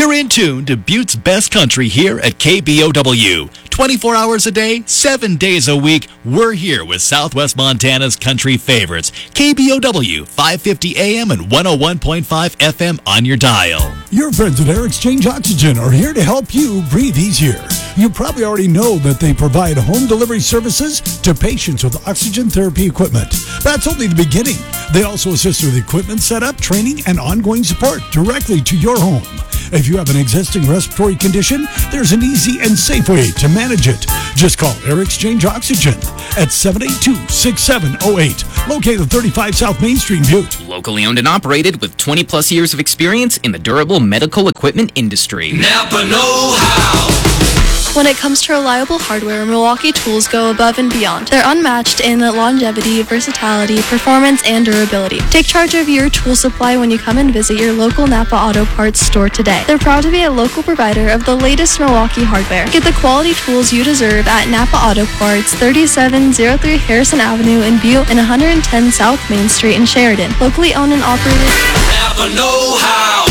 You're in tune to Butte's best country here at KBOW. 24 hours a day, 7 days a week, we're here with Southwest Montana's country favorites. KBOW, 550 AM and 101.5 FM on your dial. Your friends at Air Exchange Oxygen are here to help you breathe easier. You probably already know that they provide home delivery services to patients with oxygen therapy equipment. That's only the beginning. They also assist with equipment setup, training, and ongoing support directly to your home. If you have an existing respiratory condition, there's an easy and safe way to manage it. Just call Air Exchange Oxygen at 782-6708, located 35 South Main Street in Butte. Locally owned and operated with 20 plus years of experience in the durable medical equipment industry. Napa know-how. When it comes to reliable hardware, Milwaukee Tools go above and beyond. They're unmatched in longevity, versatility, performance, and durability. Take charge of your tool supply when you come and visit your local Napa Auto Parts store today. They're proud to be a local provider of the latest Milwaukee hardware. Get the quality tools you deserve at Napa Auto Parts, 3703 Harrison Avenue in Butte and 110 South Main Street in Sheridan. Locally owned and operated. Napa know-how.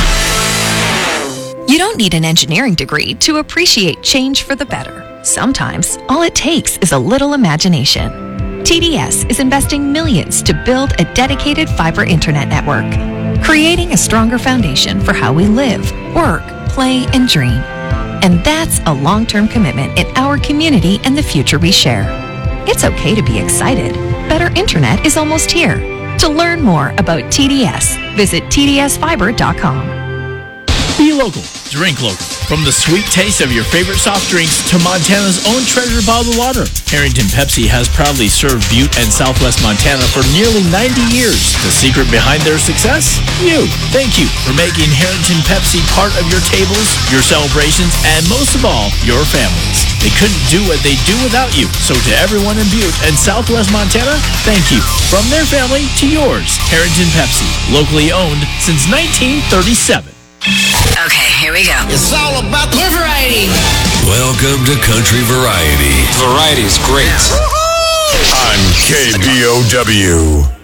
You don't need an engineering degree to appreciate change for the better. Sometimes, all it takes is a little imagination. TDS is investing millions to build a dedicated fiber internet network, creating a stronger foundation for how we live, work, play, and dream. And that's a long-term commitment in our community and the future we share. It's okay to be excited. Better internet is almost here. To learn more about TDS, visit tdsfiber.com. Be local. Drink local. From the sweet taste of your favorite soft drinks to Montana's own treasure bottled water, Harrington Pepsi has proudly served Butte and Southwest Montana for nearly 90 years. The secret behind their success? You. Thank you for making Harrington Pepsi part of your tables, your celebrations, and most of all, your families. They couldn't do what they do without you. So to everyone in Butte and Southwest Montana, thank you. From their family to yours, Harrington Pepsi. Locally owned since 1937. Okay, here we go. It's all about the variety. Welcome to Country Variety. Variety's great. On KBOW.